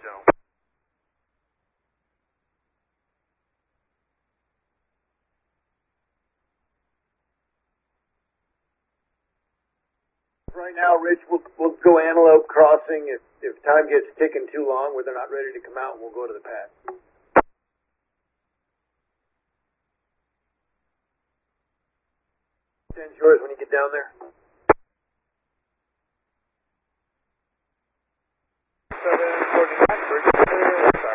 zone. Right now, Rich, we'll go Antelope Crossing. If time gets ticking too long where they're not ready to come out, we'll go to the pad. Send yours when you get down there.